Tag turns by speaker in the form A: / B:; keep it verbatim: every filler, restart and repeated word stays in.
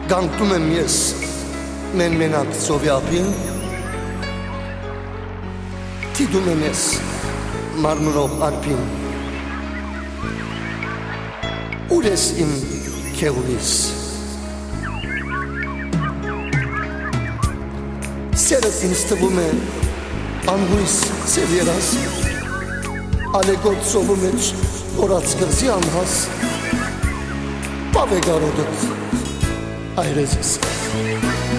A: Գանկտում եմ ես մեն մենակ ծովի ափին, թիդում եմ ես մարմրով արփին, ուր ես իմ քեղուրիս, սերդ ինձ թվում է անհույս սև երաս, ալեգոտ ծովու մեջ որած կղզի անհաս, Պավ է գարոդըք այրեզիս